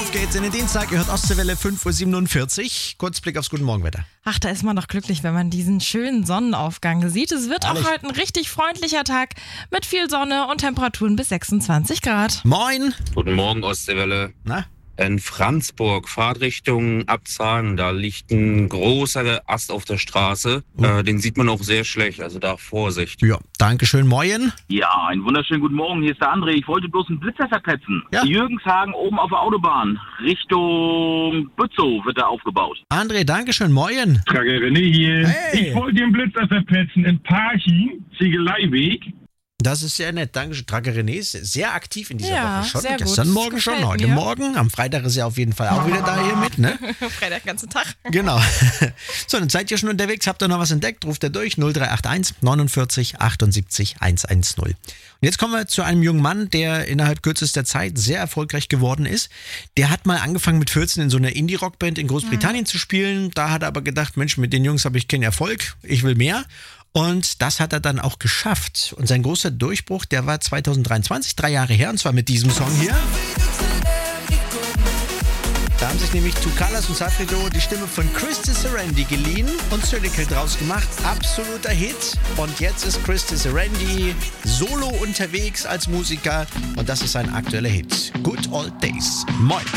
Auf geht's in den Dienstag. Ihr hört Ostseewelle 5.47 Uhr. Kurzblick aufs Guten Morgenwetter. Ach, da ist man doch glücklich, wenn man diesen schönen Sonnenaufgang sieht. Es wird Herrlich. auch heute ein richtig freundlicher Tag mit viel Sonne und Temperaturen bis 26 Grad. Moin. Guten Morgen, Ostseewelle. Na? In Franzburg, Fahrtrichtung Abzahlen, da liegt ein großer Ast auf der Straße. Den sieht man auch sehr schlecht, also da Vorsicht. Ja, dankeschön. Moin. Ja, einen wunderschönen guten Morgen. Hier ist der André. Ich wollte bloß einen Blitzer verpetzen. Ja. Jürgenshagen oben auf der Autobahn. Richtung Bützow wird da aufgebaut. André, dankeschön. Moin. Trager René hier. Hey. Ich wollte den Blitzer verpetzen in Parchim, Ziegeleiweg. Das ist sehr nett. Dankeschön. Trager René ist sehr aktiv in dieser Ja, Woche schon. sehr gut. Gestern Das Morgen schon, gefällt heute mir. Morgen. Am Freitag ist er auf jeden Fall auch wieder da hier mit, ne? Freitag, ganzen Tag. Genau. So, dann seid ihr schon unterwegs. Habt ihr noch was entdeckt? Ruft ihr durch 0381 49 78 110. Und jetzt kommen wir zu einem jungen Mann, der innerhalb kürzester Zeit sehr erfolgreich geworden ist. Der hat mal angefangen mit 14 in so einer Indie-Rockband in Großbritannien zu spielen. Da hat er aber gedacht, Mensch, mit den Jungs habe ich keinen Erfolg. Ich will mehr. Und das hat er dann auch geschafft. Und sein großer Durchbruch, der war 2023, 3 Jahre her, und zwar mit diesem Song hier. Da haben sich nämlich Two Colors und Safrido die Stimme von Christy Serendi geliehen und Cynical draus gemacht. Absoluter Hit. Und jetzt ist Christy Serendi solo unterwegs als Musiker. Und das ist sein aktueller Hit. Good Old Days. Moin.